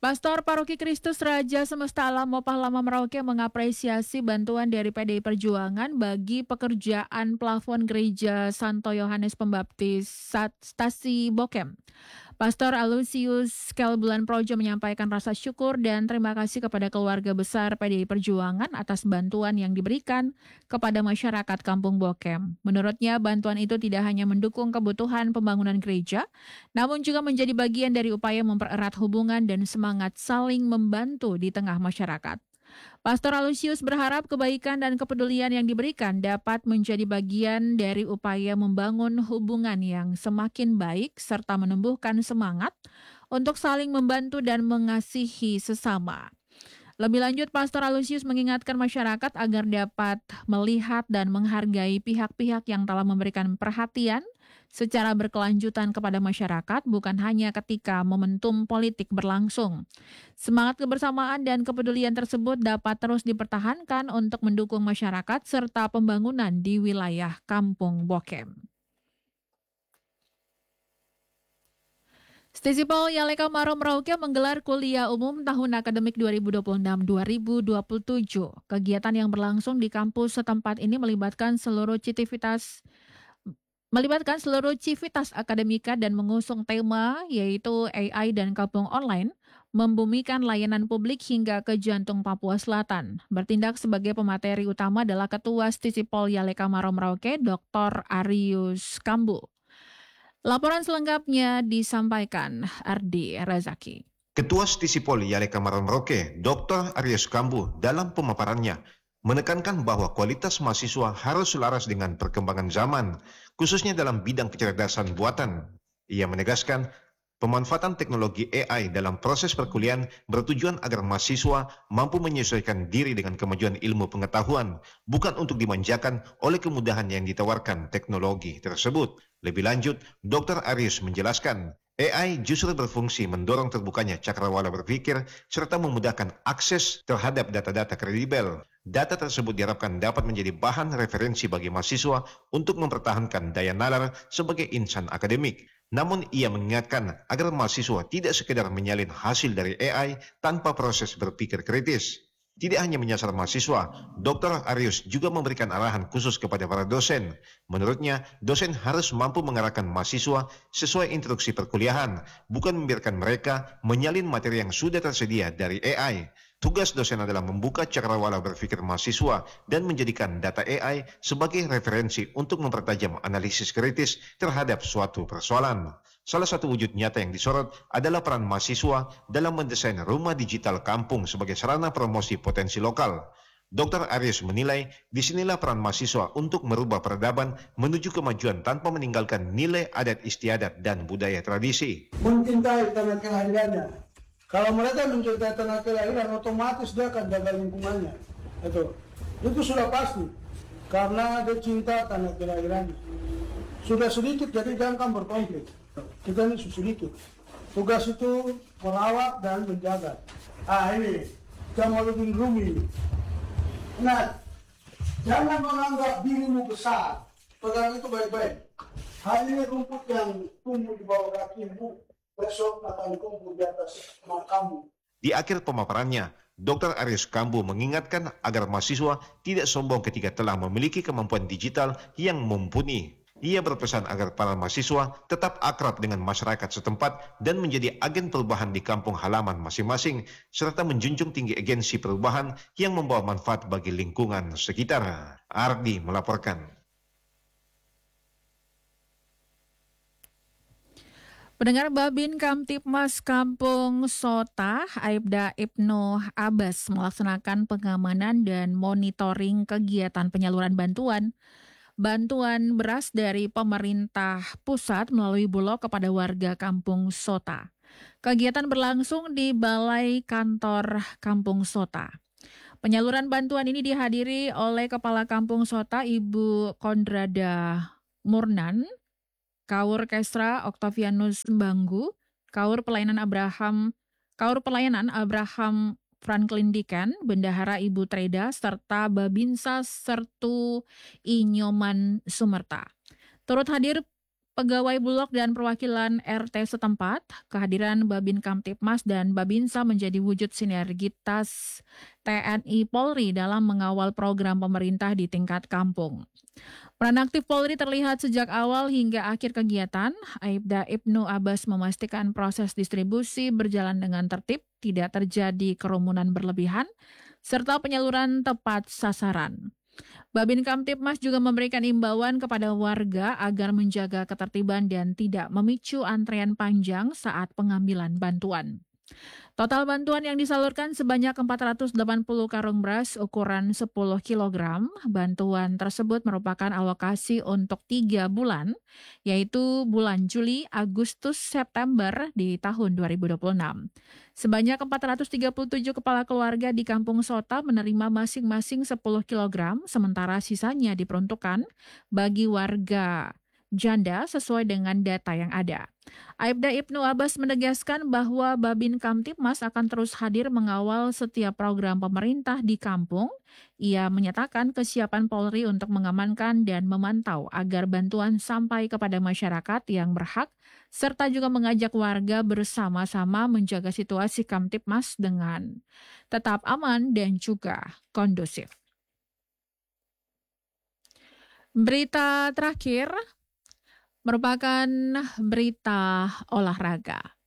Pastor Paroki Kristus Raja Semesta Alam Mopah Lama Merauke mengapresiasi bantuan dari PDI Perjuangan bagi pekerjaan plafon gereja Santo Yohanes Pembaptis Stasi Bokem. Pastor Alusius Kelbulan Projo menyampaikan rasa syukur dan terima kasih kepada keluarga besar PDI Perjuangan atas bantuan yang diberikan kepada masyarakat Kampung Bokem. Menurutnya, bantuan itu tidak hanya mendukung kebutuhan pembangunan gereja, namun juga menjadi bagian dari upaya mempererat hubungan dan semangat saling membantu di tengah masyarakat. Pastor Alusius berharap kebaikan dan kepedulian yang diberikan dapat menjadi bagian dari upaya membangun hubungan yang semakin baik serta menumbuhkan semangat untuk saling membantu dan mengasihi sesama. Lebih lanjut, Pastor Alusius mengingatkan masyarakat agar dapat melihat dan menghargai pihak-pihak yang telah memberikan perhatian secara berkelanjutan kepada masyarakat, bukan hanya ketika momentum politik berlangsung. Semangat kebersamaan dan kepedulian tersebut dapat terus dipertahankan untuk mendukung masyarakat serta pembangunan di wilayah Kampung Bokem. Stisipol Yaleka Maro Merauke menggelar kuliah umum tahun akademik 2026-2027. Kegiatan yang berlangsung di kampus setempat ini melibatkan seluruh civitas akademika dan mengusung tema yaitu AI dan Kampung Online, membumikan layanan publik hingga ke jantung Papua Selatan. Bertindak sebagai pemateri utama adalah Ketua Stisipol Yaleka Maro Merauke, Dr. Arius Kambu. Laporan selengkapnya disampaikan Ardi Razaki. Ketua Stisipol Yaleka Maro Merauke, Dr. Arius Kambu, dalam pemaparannya menekankan bahwa kualitas mahasiswa harus selaras dengan perkembangan zaman, khususnya dalam bidang kecerdasan buatan. Ia menegaskan pemanfaatan teknologi AI dalam proses perkuliahan bertujuan agar mahasiswa mampu menyesuaikan diri dengan kemajuan ilmu pengetahuan, bukan untuk dimanjakan oleh kemudahan yang ditawarkan teknologi tersebut. Lebih lanjut, Dr. Arius menjelaskan, AI justru berfungsi mendorong terbukanya cakrawala berpikir serta memudahkan akses terhadap data-data kredibel. Data tersebut diharapkan dapat menjadi bahan referensi bagi mahasiswa untuk mempertahankan daya nalar sebagai insan akademik. Namun ia mengingatkan agar mahasiswa tidak sekedar menyalin hasil dari AI tanpa proses berpikir kritis. Tidak hanya menyasar mahasiswa, Dr. Arius juga memberikan arahan khusus kepada para dosen. Menurutnya, dosen harus mampu mengarahkan mahasiswa sesuai instruksi perkuliahan, bukan membiarkan mereka menyalin materi yang sudah tersedia dari AI. Tugas dosen adalah membuka cakrawala berpikir mahasiswa dan menjadikan data AI sebagai referensi untuk mempertajam analisis kritis terhadap suatu persoalan. Salah satu wujud nyata yang disorot adalah peran mahasiswa dalam mendesain rumah digital kampung sebagai sarana promosi potensi lokal. Dr. Arius menilai disinilah peran mahasiswa untuk merubah peradaban menuju kemajuan tanpa meninggalkan nilai adat istiadat dan budaya tradisi. Mencintai tanah kelahirannya. Kalau mereka mencintai tanah kelahiran, otomatis dia akan jaga lingkungannya. Itu sudah pasti. Karena dia cinta tanah kelahirannya. Sudah sedikit, jadi jangan berkonflik. Kita ini sedikit. Tugas itu merawat dan menjaga. Ini Jamaluddin Rumi. Nah, jangan menganggap dirimu besar. Pegang itu baik-baik. Hal ini rumput yang tumbuh di bawah kakimu. Besok akan tumbuh di atas makamu. Di akhir pemaparannya, Dr. Arius Kambu mengingatkan agar mahasiswa tidak sombong ketika telah memiliki kemampuan digital yang mumpuni. Ia berpesan agar para mahasiswa tetap akrab dengan masyarakat setempat dan menjadi agen perubahan di kampung halaman masing-masing, serta menjunjung tinggi agensi perubahan yang membawa manfaat bagi lingkungan sekitar. Ardi melaporkan. Pendengar, Babin Kamtipmas Kampung Sota, Aibda Ibnu Abbas melaksanakan pengamanan dan monitoring kegiatan penyaluran bantuan beras dari pemerintah pusat melalui Bulog kepada warga Kampung Sota. Kegiatan berlangsung di Balai Kantor Kampung Sota. Penyaluran bantuan ini dihadiri oleh Kepala Kampung Sota Ibu Kondrada Murnan, Kaur Kesra Octavianus Banggu, Kaur Pelayanan Abraham Franklin Diken, Bendahara Ibu Treda, serta Babinsa Sertu Inyoman Sumerta. Turut hadir pegawai Bulog dan perwakilan RT setempat, kehadiran Babin Kamtibmas dan Babinsa menjadi wujud sinergitas TNI Polri dalam mengawal program pemerintah di tingkat kampung. Peran aktif Polri terlihat sejak awal hingga akhir kegiatan. Aibda Ibnu Abbas memastikan proses distribusi berjalan dengan tertib, tidak terjadi kerumunan berlebihan, serta penyaluran tepat sasaran. Babin Kamtibmas juga memberikan imbauan kepada warga agar menjaga ketertiban dan tidak memicu antrean panjang saat pengambilan bantuan. Total bantuan yang disalurkan sebanyak 480 karung beras ukuran 10 kg. Bantuan tersebut merupakan alokasi untuk 3 bulan, yaitu bulan Juli, Agustus, September di tahun 2026. Sebanyak 437 kepala keluarga di Kampung Sota menerima masing-masing 10 kg, sementara sisanya diperuntukkan bagi warga janda sesuai dengan data yang ada. Aibda Ibnu Abbas menegaskan bahwa Babin Kamtibmas akan terus hadir mengawal setiap program pemerintah di kampung. Ia menyatakan kesiapan Polri untuk mengamankan dan memantau agar bantuan sampai kepada masyarakat yang berhak, serta juga mengajak warga bersama-sama menjaga situasi Kamtibmas dengan tetap aman dan juga kondusif. Berita terakhir merupakan berita olahraga.